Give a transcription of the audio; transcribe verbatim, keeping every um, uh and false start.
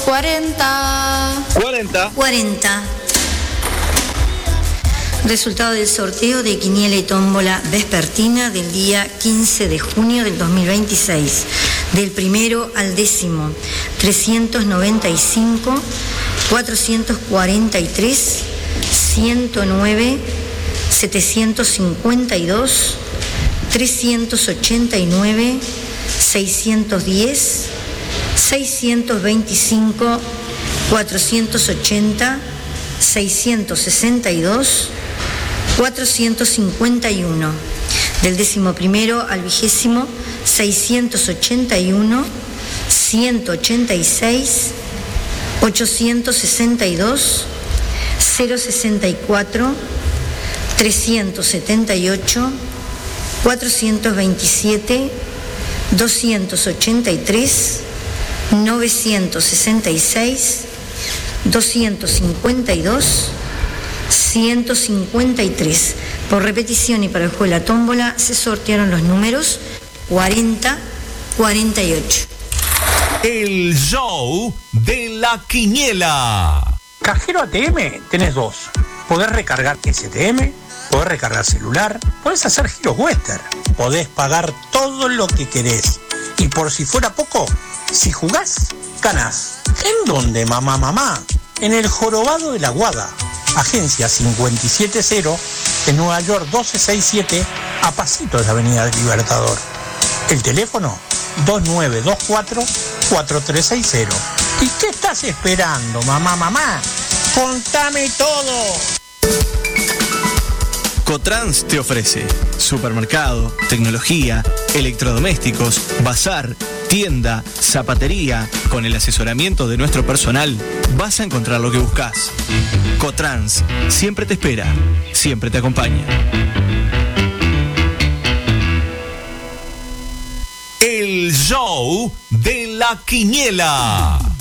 cuarenta. cuarenta. cuarenta. Resultado del sorteo de quiniela y tómbola vespertina del día quince de junio del dos mil veintiséis. Del primero al décimo. trescientos noventa y cinco, cuatrocientos cuarenta y tres, ciento nueve, setecientos cincuenta y dos, trescientos ochenta y nueve, seiscientos diez, seiscientos veinticinco, cuatrocientos ochenta, seiscientos sesenta y dos, cuatrocientos cincuenta y uno. Del décimo primero al vigésimo, seiscientos ochenta y uno, ciento ochenta y seis, ochocientos sesenta y dos, cero sesenta y cuatro, trescientos setenta y ocho, cuatrocientos veintisiete, doscientos ochenta y tres, novecientos sesenta y seis, doscientos cincuenta y dos, ciento cincuenta y tres. Por repetición y para el juego de la tómbola se sortearon los números cuarenta, cuarenta y ocho. El show de la quiniela. Cajero A T M tenés dos. Podés recargar S T M, podés recargar celular, podés hacer giros Western, podés pagar todo lo que querés. Y por si fuera poco, si jugás, ganás. ¿En dónde, mamá, mamá? En el Jorobado de la Guada. Agencia cincuenta y siete cero en Nueva York doce sesenta y siete, a pasitos de la Avenida del Libertador. El teléfono dos nueve dos cuatro, cuatro tres seis cero. ¿Y qué estás esperando, mamá, mamá? ¡Contame todo! Cotrans te ofrece supermercado, tecnología, electrodomésticos, bazar, tienda, zapatería. Con el asesoramiento de nuestro personal vas a encontrar lo que buscas. Cotrans siempre te espera, siempre te acompaña. El show de la quiniela.